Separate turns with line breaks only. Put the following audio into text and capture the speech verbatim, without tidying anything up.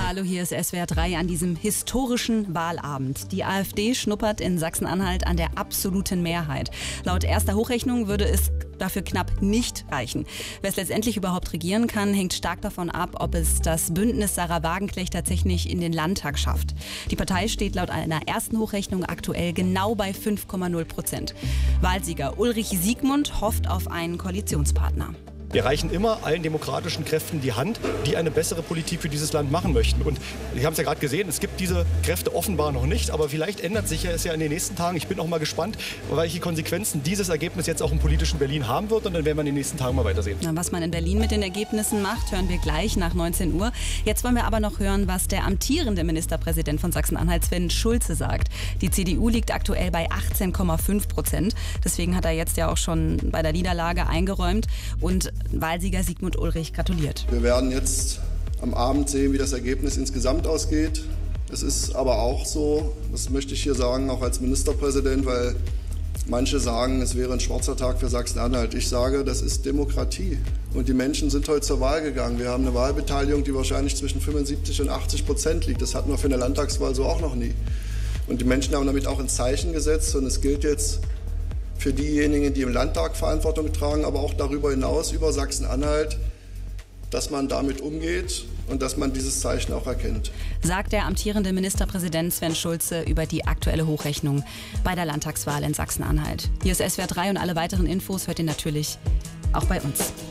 Hallo, hier ist S W R drei an diesem historischen Wahlabend. Die AfD schnuppert in Sachsen-Anhalt an der absoluten Mehrheit. Laut erster Hochrechnung würde es dafür knapp nicht reichen. Wer es letztendlich überhaupt regieren kann, hängt stark davon ab, ob es das Bündnis Sarah Wagenknecht tatsächlich in den Landtag schafft. Die Partei steht laut einer ersten Hochrechnung aktuell genau bei fünf Komma null Prozent. Wahlsieger Ulrich Siegmund hofft auf einen Koalitionspartner.
Wir reichen immer allen demokratischen Kräften die Hand, die eine bessere Politik für dieses Land machen möchten. Und Sie haben es ja gerade gesehen, es gibt diese Kräfte offenbar noch nicht, aber vielleicht ändert sich ja es ja in den nächsten Tagen. Ich bin auch mal gespannt, welche Konsequenzen dieses Ergebnis jetzt auch im politischen Berlin haben wird, und dann werden wir in den nächsten Tagen mal weitersehen.
Na, was man in Berlin mit den Ergebnissen macht, hören wir gleich nach neunzehn Uhr. Jetzt wollen wir aber noch hören, was der amtierende Ministerpräsident von Sachsen-Anhalt, Sven Schulze, sagt. Die C D U liegt aktuell bei achtzehn Komma fünf Prozent. Deswegen hat er jetzt ja auch schon bei der Niederlage eingeräumt und Wahlsieger Siegmund Ulrich gratuliert.
Wir werden jetzt am Abend sehen, wie das Ergebnis insgesamt ausgeht. Es ist aber auch so, das möchte ich hier sagen, auch als Ministerpräsident, weil manche sagen, es wäre ein schwarzer Tag für Sachsen-Anhalt. Ich sage, das ist Demokratie. Und die Menschen sind heute zur Wahl gegangen. Wir haben eine Wahlbeteiligung, die wahrscheinlich zwischen fünfundsiebzig und achtzig Prozent liegt. Das hatten wir für eine Landtagswahl so auch noch nie. Und die Menschen haben damit auch ein Zeichen gesetzt. Und es gilt jetzt für diejenigen, die im Landtag Verantwortung tragen, aber auch darüber hinaus, über Sachsen-Anhalt, dass man damit umgeht und dass man dieses Zeichen auch erkennt.
Sagt der amtierende Ministerpräsident Sven Schulze über die aktuelle Hochrechnung bei der Landtagswahl in Sachsen-Anhalt. Hier ist S W R drei und alle weiteren Infos hört ihr natürlich auch bei uns.